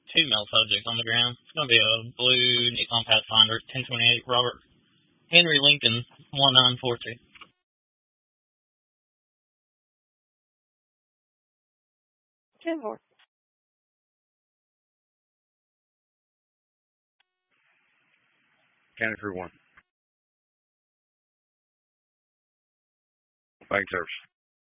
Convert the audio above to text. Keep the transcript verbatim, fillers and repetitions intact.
two male subjects on the ground. It's going to be a blue Nikon Pathfinder, ten twenty-eight Robert Henry Lincoln, one nine four two. ten four. County three one. Bank service.